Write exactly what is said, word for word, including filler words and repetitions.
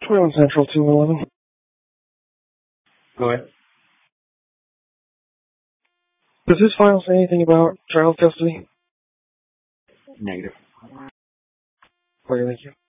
twenty-one Central, two eleven. Go ahead. Does this file say anything about child custody? Negative. Okay, thank you.